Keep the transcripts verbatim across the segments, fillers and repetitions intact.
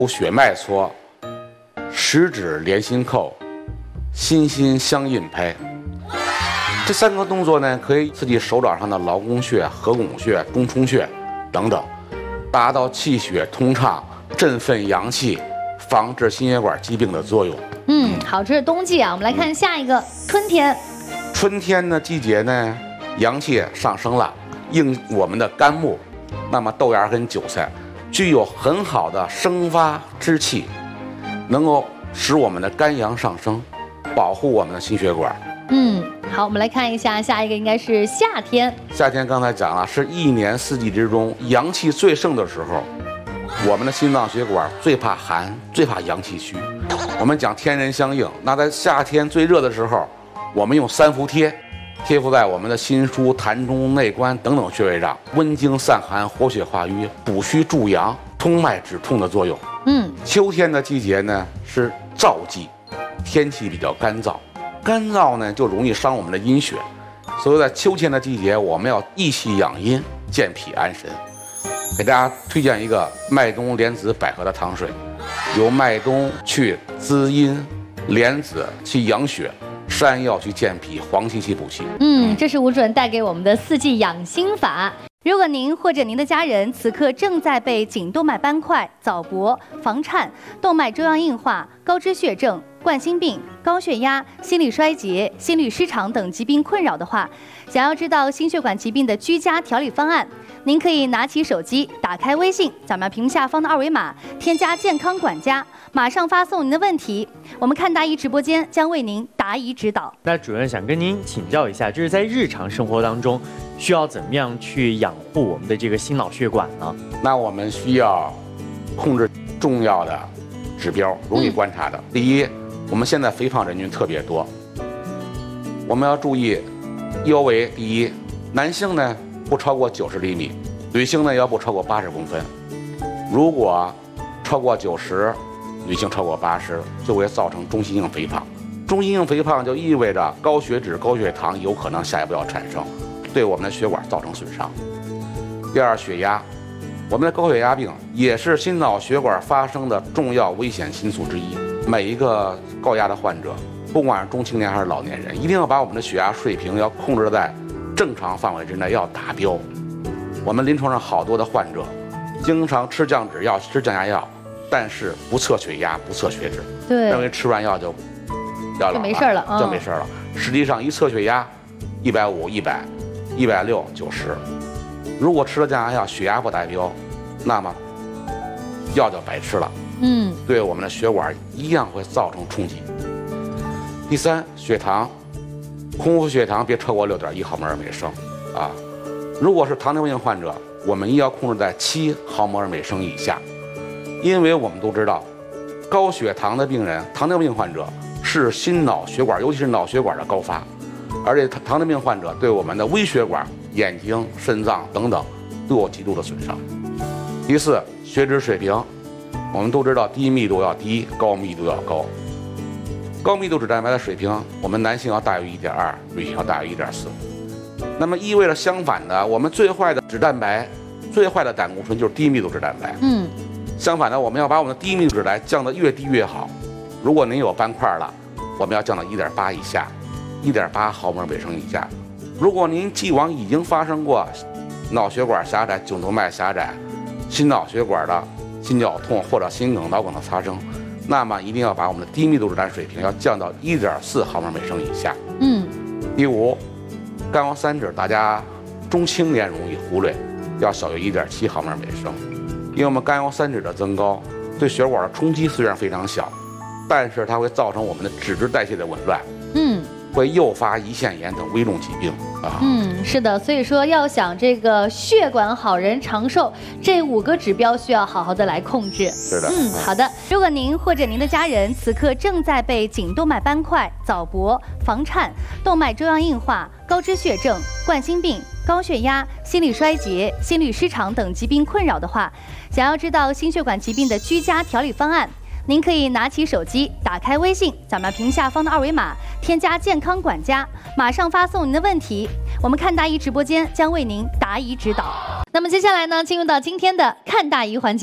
血脉搓，十指连心扣，心心相印拍。这三个动作呢，可以刺激手掌上的劳宫穴、合谷穴、中冲穴等等，达到气血通畅、振奋阳气、防治心血管疾病的作用。 嗯，好，这是冬季啊，我们来看下一个春天。 春天的季节呢，阳气上升了，应我们的肝木，那么豆芽跟韭菜具有很好的生发之气，能够使我们的肝阳上升，保护我们的心血管。 嗯，好，我们来看一下下一个，应该是夏天。 夏天刚才讲了，是一年四季之中阳气最盛的时候，我们的心脏血管最怕寒，最怕阳气虚。我们讲天人相应，那在夏天最热的时候，我们用三伏贴，贴敷在我们的心腧、膻中、内关等等穴位上，温经散寒、活血化瘀、补虚助阳、通脉止痛的作用。 嗯， 秋天的季节呢是燥季，天气比较干燥。干燥呢就容易伤我们的阴血，所以在秋天的季节，我们要益气养阴、健脾安神。给大家推荐一个麦冬莲子百合的汤水，由麦冬去滋阴，莲子去养血，山药去健脾，黄芪去补气。 嗯，这是吴主任带给我们的四季养心法。如果您或者您的家人此刻正在被颈动脉斑块、早搏、房颤、动脉粥样硬化、高脂血症、冠心病、高血压、心力衰竭、心律失常等疾病困扰的话，想要知道心血管疾病的居家调理方案，您可以拿起手机，打开微信，扫描屏幕下方的二维码，添加健康管家，马上发送您的问题，我们看大姨直播间将为您答疑指导。 那主任想跟您请教一下，就是在日常生活当中，需要怎么样去养护我们的这个心脑血管呢？ 那我们需要控制重要的指标，容易观察的。嗯、第一，我们现在肥胖人群特别多，我们要注意腰围。第一，男性呢不超过九十厘米，女性呢要不超过八十公分。如果超过九十，女性超过八十，就会造成中心性肥胖。中心性肥胖就意味着高血脂、高血糖有可能下一步要产生，对我们的血管造成损伤。第二，血压，我们的高血压病也是心脑血管发生的重要危险因素之一。每一个高压的患者，不管是中青年还是老年人，一定要把我们的血压水平要控制在正常范围之内，要达标。我们临床上好多的患者，经常吃降脂药、吃降压药，但是不测血压、不测血脂， 对， 认为吃完药就要就没事了， 就没事了。实际上一测血压，一百五、一百、一百六、九十，如果吃了降压药，血压不达标，那么药就白吃了。 嗯， 对我们的血管一样会造成冲击。第三，血糖，空腹血糖别超过六点一毫摩尔每升啊。如果是糖尿病患者，我们一定要控制在七毫摩尔每升以下，因为我们都知道，高血糖的病人，糖尿病患者是心脑血管，尤其是脑血管的高发，而且糖尿病患者对我们的微血管、眼睛、肾脏等等都有极度的损伤。第四，血脂水平。我们都知道，低密度要低，高密度要高。高密度脂蛋白的水平，我们男性要大于 一点二， 女性要大于 一点四。那么意味着相反的，我们最坏的脂蛋白、最坏的胆固醇就是低密度脂蛋白。 嗯， 相反的，我们要把我们的低密度脂蛋白降得越低越好。如果您有斑块了，我们要降到 一点八 以下， 一点八毫摩尔每升以下。如果您既往已经发生过脑血管狭窄、颈动脉狭窄、心脑血管的心绞痛或者心梗、脑梗的发生，那么一定要把我们的低密度脂蛋水平要降到 一点四毫摩尔每升以下。 嗯。 第五，甘油三酯，大家中青年容易忽略，要小于 一点七毫摩尔每升，因为我们甘油三酯的增高对血管的冲击虽然非常小，但是它会造成我们的脂质代谢的紊乱。 嗯。 会诱发胰腺炎等危重疾病啊。 嗯，是的，所以说要想这个血管好人长寿，这五个指标需要好好的来控制。 是的， 嗯，好的。如果您或者您的家人此刻正在被颈动脉斑块、早搏、房颤、动脉粥样硬化、高脂血症、冠心病、高血压、心力衰竭、心律失常等疾病困扰的话，想要知道心血管疾病的居家调理方案，您可以拿起手机，打开微信，扫描屏下方的二维码，添加健康管家，马上发送您的问题，我们看大姨直播间将为您答疑指导。那么接下来呢，进入到今天的看大姨环节。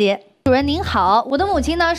主任您好，我的母亲呢